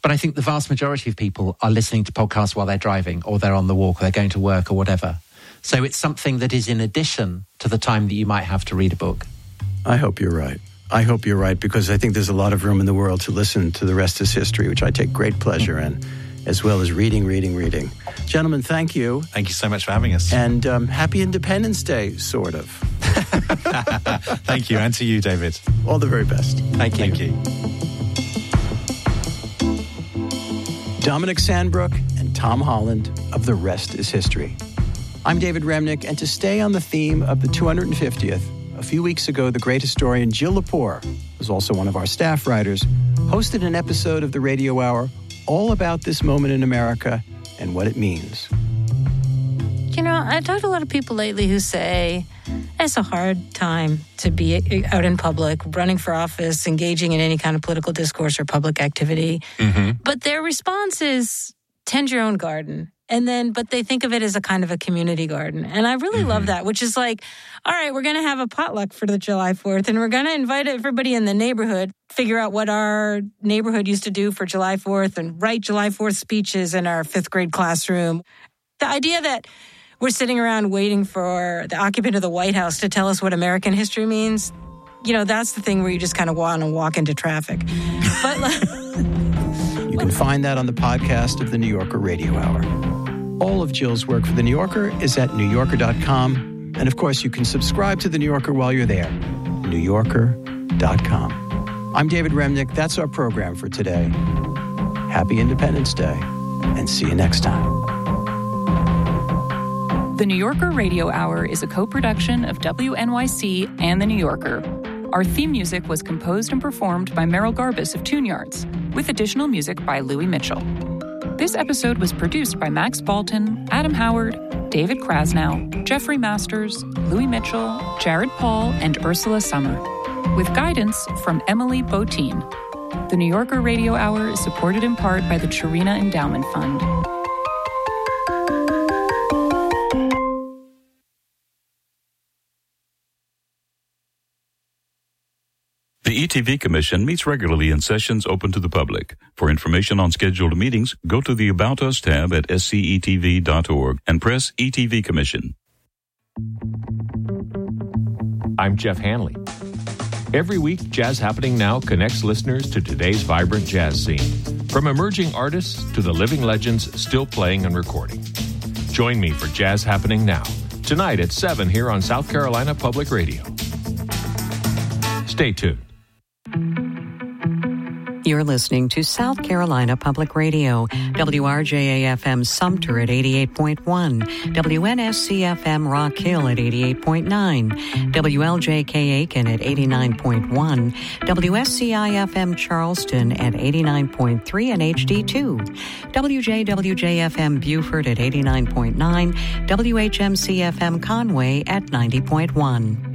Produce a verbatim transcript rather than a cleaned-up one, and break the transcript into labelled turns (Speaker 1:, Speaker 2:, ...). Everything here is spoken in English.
Speaker 1: But I think the vast majority of people are listening to podcasts while they're driving or they're on the walk or they're going to work or whatever. So it's something that is in addition to the time that you might have to read a book.
Speaker 2: I hope you're right. I hope you're right, because I think there's a lot of room in the world to listen to The Rest is History, which I take great pleasure in, as well as reading, reading, reading. Gentlemen, thank you.
Speaker 3: Thank you so much for having us.
Speaker 2: And um, happy Independence Day, sort of.
Speaker 3: Thank you, and to you, David.
Speaker 2: All the very best.
Speaker 1: Thank you.
Speaker 3: Thank you.
Speaker 2: Dominic Sandbrook and Tom Holland of The Rest is History. I'm David Remnick, and to stay on the theme of the two hundred fiftieth, a few weeks ago, the great historian Jill Lepore, who's also one of our staff writers, hosted an episode of the Radio Hour all about this moment in America and what it means.
Speaker 4: You know, I've talked to a lot of people lately who say it's a hard time to be out in public, running for office, engaging in any kind of political discourse or public activity.
Speaker 3: Mm-hmm.
Speaker 4: But their response is, tend your own garden. And then, but they think of it as a kind of a community garden. And I really mm-hmm. love that, which is like, all right, we're going to have a potluck for the July fourth, and we're going to invite everybody in the neighborhood, figure out what our neighborhood used to do for July fourth, and write July fourth speeches in our fifth grade classroom. The idea that we're sitting around waiting for the occupant of the White House to tell us what American history means, you know, that's the thing where you just kind of want to walk into traffic. But
Speaker 2: you can find that on the podcast of the New Yorker Radio Hour. All of Jill's work for The New Yorker is at new yorker dot com. And of course, you can subscribe to The New Yorker while you're there. new yorker dot com. I'm David Remnick. That's our program for today. Happy Independence Day, and see you next time.
Speaker 5: The New Yorker Radio Hour is a co-production of W N Y C and The New Yorker. Our theme music was composed and performed by Merrill Garbus of Tune Yards, with additional music by Louis Mitchell. This episode was produced by Max Balton, Adam Howard, David Krasnow, Jeffrey Masters, Louis Mitchell, Jared Paul, and Ursula Summer, with guidance from Emily Botine. The New Yorker Radio Hour is supported in part by the Chirina Endowment Fund.
Speaker 6: The E T V Commission meets regularly in sessions open to the public. For information on scheduled meetings, go to the About Us tab at s c e t v dot org and press E T V Commission.
Speaker 7: I'm Jeff Hanley. Every week, Jazz Happening Now connects listeners to today's vibrant jazz scene, from emerging artists to the living legends still playing and recording. Join me for Jazz Happening Now, tonight at seven here on South Carolina Public Radio. Stay tuned.
Speaker 8: You're listening to South Carolina Public Radio, W R J A F M Sumter at eighty-eight point one, W N S C F M Rock Hill at eighty-eight point nine, W L J K Aiken at eighty-nine point one, W S C I F M Charleston at eighty-nine point three and H D two, W J W J F M Beaufort at eighty-nine point nine, W H M C F M Conway at ninety point one.